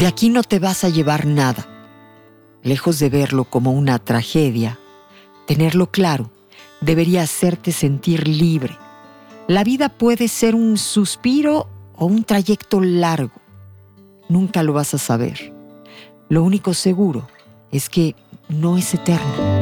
De aquí no te vas a llevar nada. Lejos de verlo como una tragedia, tenerlo claro debería hacerte sentir libre. La vida puede ser un suspiro o un trayecto largo. Nunca lo vas a saber. Lo único seguro es que no es eterno.